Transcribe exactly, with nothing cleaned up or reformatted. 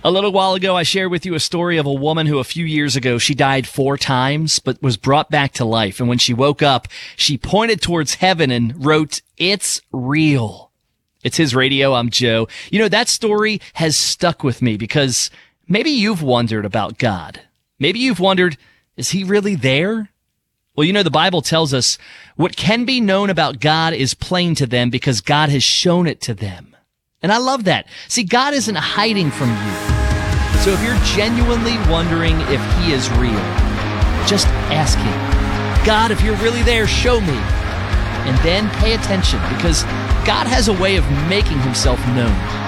A little while ago, I shared with you a story of a woman who a few years ago, she died four times, but was brought back to life. And when she woke up, she pointed towards heaven and wrote, "It's real." It's His Radio. I'm Joe. You know, that story has stuck with me because maybe you've wondered about God. Maybe you've wondered, is He really there? Well, you know, the Bible tells us what can be known about God is plain to them because God has shown it to them. And I love that. See, God isn't hiding from you. So if you're genuinely wondering if He is real, just ask Him, God, if you're really there, show me. And then pay attention because God has a way of making Himself known.